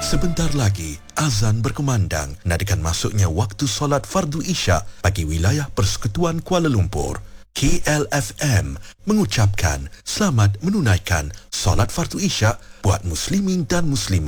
Sebentar lagi, azan berkumandang nadikan masuknya waktu solat fardu Isyak bagi wilayah Persekutuan Kuala Lumpur. KLFM mengucapkan selamat menunaikan solat fardu Isyak buat muslimin dan muslimat.